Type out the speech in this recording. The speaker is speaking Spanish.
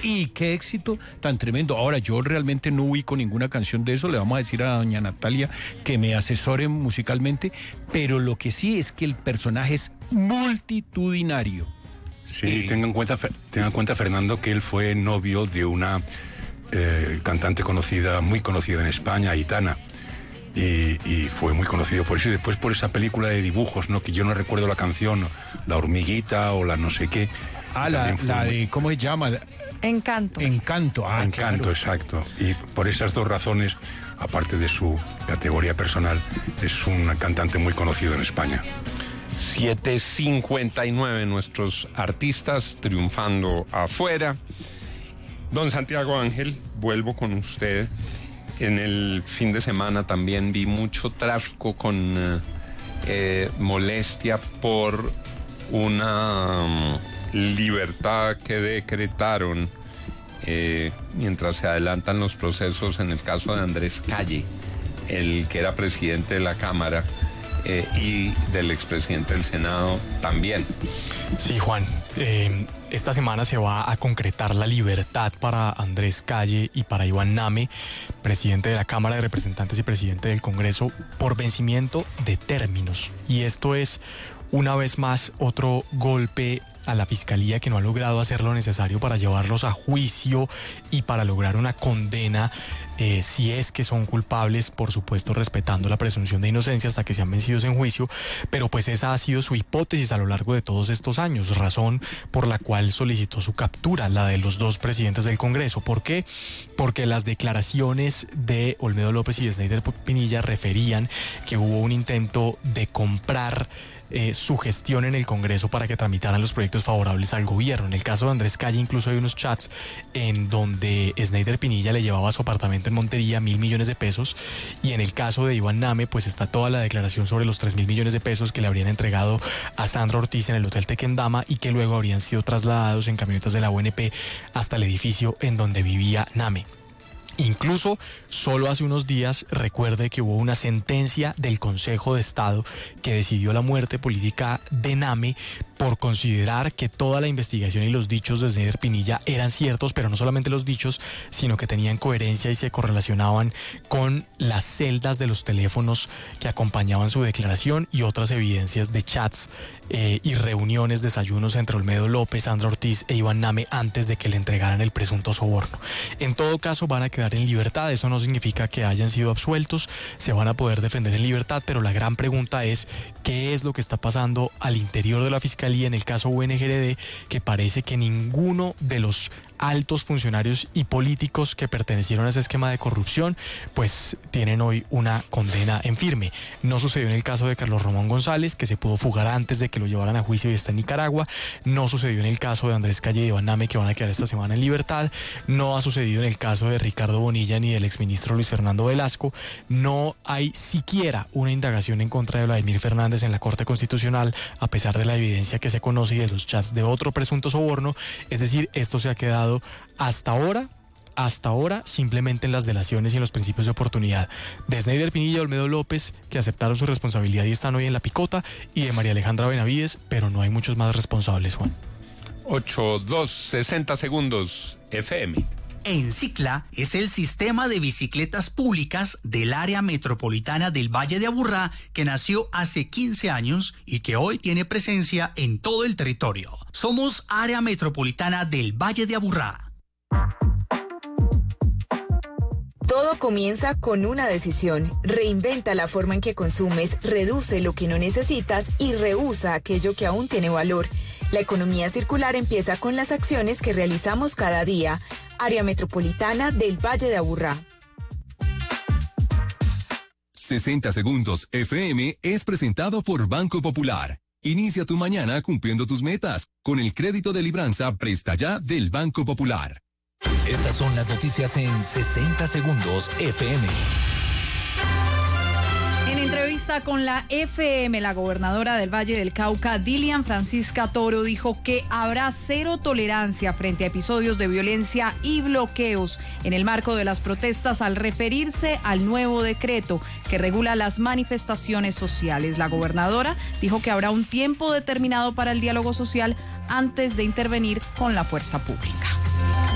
Y qué éxito tan tremendo. Ahora, yo realmente no ubico ninguna canción de eso, le vamos a decir a doña Natalia que me asesore musicalmente, pero lo que sí es que el personaje es multitudinario. Sí, tenga en cuenta, Fernando, que él fue novio de una cantante conocida, muy conocida en España, Aitana. Y fue muy conocido por eso, y después por esa película de dibujos, ¿no? Que yo no recuerdo la canción, La hormiguita o la no sé qué. La de, ¿cómo se llama? Encanto. Encanto, Encanto, claro. Exacto. Y por esas dos razones, aparte de su categoría personal, es un cantante muy conocido en España. 7:59, nuestros artistas triunfando afuera. Don Santiago Ángel, vuelvo con usted. En el fin de semana también vi mucho tráfico con molestia por una libertad que decretaron mientras se adelantan los procesos en el caso de Andrés Calle, el que era presidente de la Cámara, y del expresidente del Senado también. Sí, Juan. Esta semana se va a concretar la libertad para Andrés Calle y para Iván Name, presidente de la Cámara de Representantes y presidente del Congreso, por vencimiento de términos. Y esto es, una vez más, otro golpe a la Fiscalía, que no ha logrado hacer lo necesario para llevarlos a juicio y para lograr una condena, si es que son culpables, por supuesto respetando la presunción de inocencia hasta que sean vencidos en juicio, pero pues esa ha sido su hipótesis a lo largo de todos estos años, razón por la cual solicitó su captura, la de los dos presidentes del Congreso. ¿Por qué? Porque las declaraciones de Olmedo López y de Sneider Pinilla referían que hubo un intento de comprar su gestión en el Congreso para que tramitaran los proyectos favorables al gobierno. En el caso de Andrés Calle incluso hay unos chats en donde Sneider Pinilla le llevaba a su apartamento en Montería 1.000 millones de pesos, y en el caso de Iván Name pues está toda la declaración sobre los 3.000 millones de pesos que le habrían entregado a Sandra Ortiz en el Hotel Tequendama y que luego habrían sido trasladados en camionetas de la UNP hasta el edificio en donde vivía Name. Incluso, solo hace unos días, recuerde que hubo una sentencia del Consejo de Estado que decidió la muerte política de Name por considerar que toda la investigación y los dichos de Sneider Pinilla eran ciertos, pero no solamente los dichos, sino que tenían coherencia y se correlacionaban con las celdas de los teléfonos que acompañaban su declaración y otras evidencias de chats y reuniones, desayunos entre Olmedo López, Sandra Ortiz e Iván Name antes de que le entregaran el presunto soborno. En todo caso, van a quedar en libertad. Eso no significa que hayan sido absueltos, se van a poder defender en libertad, pero la gran pregunta es ¿qué es lo que está pasando al interior de la Fiscalía en el caso UNGRD? Que parece que ninguno de los altos funcionarios y políticos que pertenecieron a ese esquema de corrupción pues tienen hoy una condena en firme. No sucedió en el caso de Carlos Ramón González, que se pudo fugar antes de que lo llevaran a juicio y está en Nicaragua. No sucedió en el caso de Andrés Calle y Iván Name, que van a quedar esta semana en libertad. No ha sucedido en el caso de Ricardo Bonilla ni del exministro Luis Fernando Velasco. No hay siquiera una indagación en contra de Vladimir Fernández en la Corte Constitucional, a pesar de la evidencia que se conoce y de los chats de otro presunto soborno. Es decir, esto se ha quedado hasta ahora simplemente en las delaciones y en los principios de oportunidad de Sneider Pinilla y Olmedo López, que aceptaron su responsabilidad y están hoy en la picota, y de María Alejandra Benavides, pero no hay muchos más responsables, Juan. 8:60 segundos, FM. Encicla es el sistema de bicicletas públicas del área metropolitana del Valle de Aburrá, que nació hace 15 años y que hoy tiene presencia en todo el territorio. Somos área metropolitana del Valle de Aburrá. Todo comienza con una decisión. Reinventa la forma en que consumes, reduce lo que no necesitas y reusa aquello que aún tiene valor. La economía circular empieza con las acciones que realizamos cada día. Área metropolitana del Valle de Aburrá. 60 segundos FM es presentado por Banco Popular. Inicia tu mañana cumpliendo tus metas con el crédito de libranza Presta Ya del Banco Popular. Estas son las noticias en 60 segundos FM. En entrevista con la FM, la gobernadora del Valle del Cauca, Dilian Francisca Toro, dijo que habrá cero tolerancia frente a episodios de violencia y bloqueos en el marco de las protestas al referirse al nuevo decreto que regula las manifestaciones sociales. La gobernadora dijo que habrá un tiempo determinado para el diálogo social antes de intervenir con la fuerza pública.